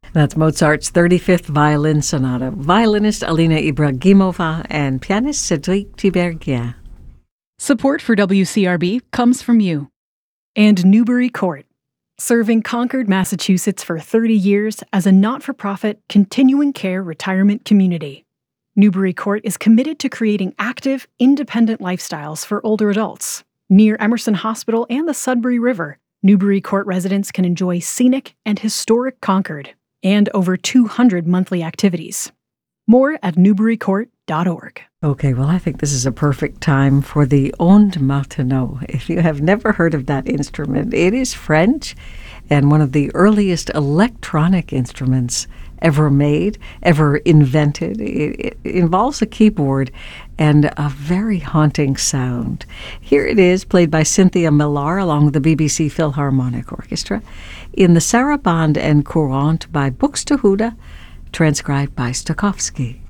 That's Mozart's 35th Violin Sonata. Violinist Alina Ibragimova and pianist Cédric Tiberghien. Support for WCRB comes from you. And Newbury Court, serving Concord, Massachusetts for 30 years as a not-for-profit, continuing care retirement community. Newbury Court is committed to creating active, independent lifestyles for older adults. Near Emerson Hospital and the Sudbury River, Newbury Court residents can enjoy scenic and historic Concord and over 200 monthly activities. More at newburycourt.org. Okay, well, I think this is a perfect time for the Onde Martenot. If you have never heard of that instrument, it is French and one of the earliest electronic instruments ever made, ever invented. It involves a keyboard and a very haunting sound. Here it is, played by Cynthia Millar along with the BBC Philharmonic Orchestra in the Sarabande and Courante by Buxtehude, transcribed by Stokowski.